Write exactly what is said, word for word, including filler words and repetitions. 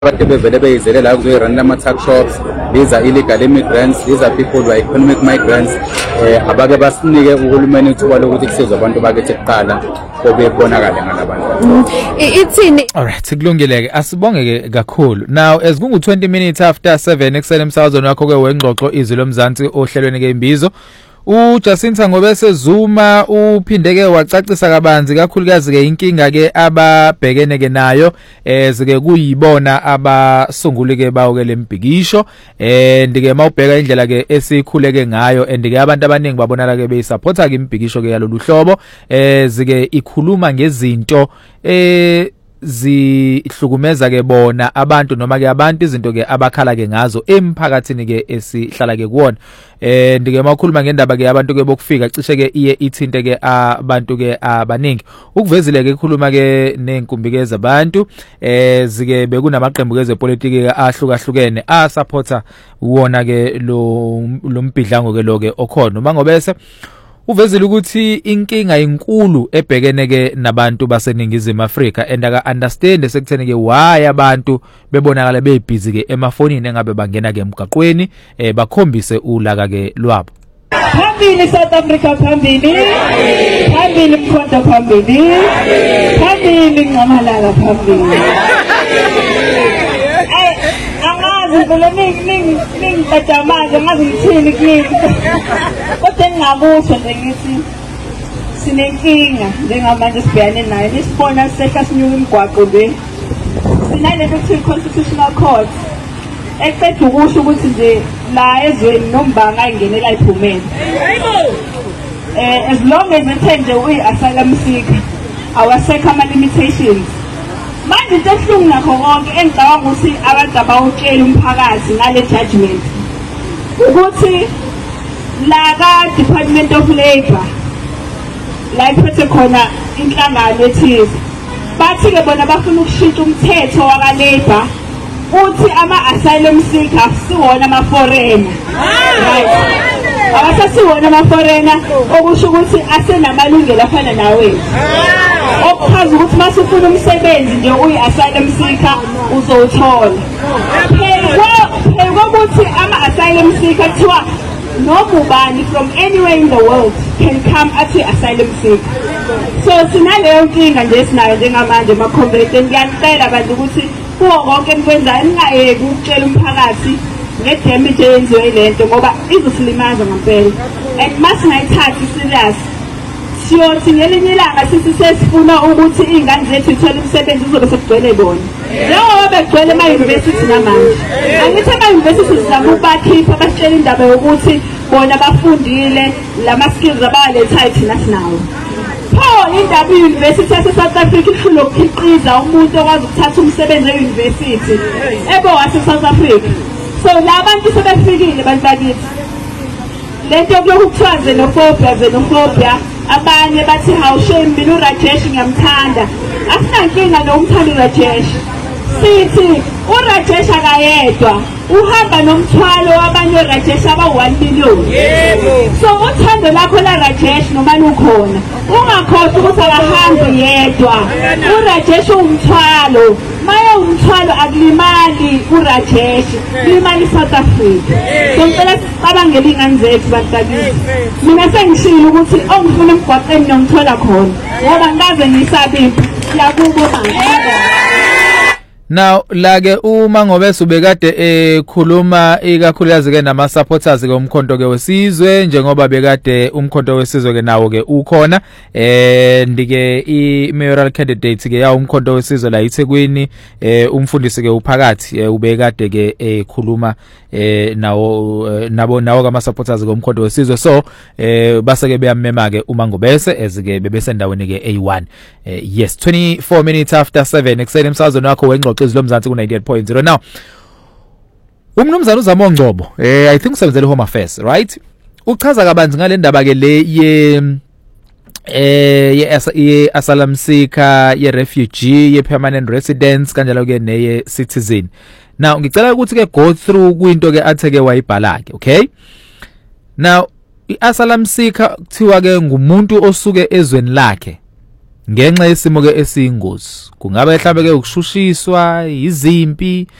Abantu bevele beyizele la kuzoyi random attack shops. These are illegal immigrants. These are people who are economic migrants. Eh abake basinike uhulumeni ithuba lokuthi kusizwe abantu bakithi kuqala obebonakala ngalabantu. Ithini? Alright, sikulungile ke asibongeke kakhulu. Now as kungu twenty minutes after seven ekuseni emsakazweni wakho ke wengxoxo izwi lomzansi ohlelweni ke imbizo. uJacinta Ngobese Zuma uphindeke wacacisa kabanzi kakhulukazi ke inkinga ke ababhekene ke nayo ezike kuyibona abasunguli ke bawo ke lembhikisho eh ndike mawubheka indlela ke esikhuleke ngayo andike abantu abaningi babonala ke beyisupporta ke imbhikisho ke yalolu hlobo eh zike ikhuluma ngezinto eh zihlukumeza ke bona abantu noma ke abantu izinto ke abakhala ke ngazo emphakathini ke esihlala ke kuona eh ndike makhuluma ngendaba ke abantu ke bokufika cishe ke iye ithinte ke abantu ke abaningi ukuvezile ke khuluma ke nenkumbikeza abantu eh zike bekunamaqembu ke zepolitiki ke ahlukahlukene a supporter wona ke lo lombhidlango ke lo ke okhona uma ngobese uvezile ukuthi inkinga inkulu ebhekene ke nabantu baseningizimu Afrika and aka understand sekuthene ke why abantu bebonakala bebhizi ke emafonini engabe bangena ke emgaqweni eh bakhombise ulaka ke lwabo. Phambili South Africa phambili phambili mkhonto phambili phambili ngamalala phambili. Ngizole ning ning ning bajamaje ngazi ngithini kimi kodwa ngingabusho nje ngithi sinenkinga njengamanje sibhekane nayo isibona sehla sinyuka imigwaqo le sinalento kuthiwa constitutional court eqedwe ukusho ukuthi nje la ezweni nombanga ayingenela iphumela eh as long as ethenje uyi asylum seeker awasekho ama limitations manje into ehlungu nakho konke engicabanga ukuthi abantu abawutshela umphakathi ngale judgment ukuthi la ka Department of Labour la iphethe khona inhlangano ethize bathi ke bona bafuna ukushintsha umthetho waka Labour uthi ama asylum seekers siwona ama foreigner right abasasiwona ama foreigner okusho ukuthi asenamalungelo afana nawe okuchaza ukuthi masifuna umsebenzi nje uyi asylum seeker uzothola phela ukuthi ama asylum seeker kuthiwa noma ubani from anywhere in the world can come at asylum seeker so sinaleyo nkinga nje sinayo njengamanje makhombrete ngiyacela abantu ukuthi kuwo konke nikwenzayo ningayeki ukutshela umphakathi ngedamage eyenziwe lento ngoba izosilimaza ngempela and masingayithathi serious siyothi ngelinye ilanga sithi sesifuna ukuthi izingane zethu zithole umsebenzi uzobe sekugcwele bona njengoba begcwele ema-university namanje angithi ama-university sizama ukubakhipha basitshela indaba yokuthi bona bafundile lama-skills abawalethayo thina sinawo pho indaba i-university yase-South Africa ifuna ukukhiqiza umuntu okwazi ukuthatha umsebenzi e-university ebo wase-South Africa so la bantu sebefikile bantu bakithi lento yokulokhu kuthiwa xenophobia xenophobia abanye bathi hawushe mina uRajesh ngiyamthanda asinankinga nomthanda uRajesh sithi uRajesh akayedwa uhamba nomthwalo wabanye uRajesh aba one million yebo so uthando lakho la Rajesh noma lukhona ungakhohlwa ukuthi akahambi yedwa uRajesh umthwalo maye umthwalo akulimali uRajesh limali South Africa so ngicela sicabangele ingane zethu bantakithi mina sengishilo ukuthi ongifuna emgwaqeni nomthola khona ngoba ngaze ngisabimpi yakubona Now lake uma ngobese ubekade ekhuluma ikakhulukazi ke nama supporters ke umkhonto ke wesizwe njengoba bekade umkhonto wesizwe ke nawo ke ukhona eh ndike i mayoral candidate ke ya umkhonto wesizwe la eThekwini eh umfundisi ke uphakathi ubekade ke ekhuluma eh nawo nabo nawo kama supporters ke umkhonto wesizwe so eh base ke beyamema ke uma ngobese ezike bebesendaweni ke A one eh, yes twenty-four minutes after seven ekuseni emsazweni wakho wengxoxo izwi lomzansi ku ninety-eight point zero. Now umnumzana uZamo Ngcobo eh I think usebenzele Home Affairs right uchaza kabanzi ngale ndaba ke le ye eh ye asylum seeker ye refugee ye permanent residents kanjalo ke neye citizen. Now ngicela ukuthi ke go through kwinto ke atheke wayibhala ke okay. Now i asylum seeker kuthiwa ke ngumuntu osuke ezweni lakhe ngenxa yesimo ke esiyingozi. Kungaba mhlambe ke ukushushiswa, izimpi,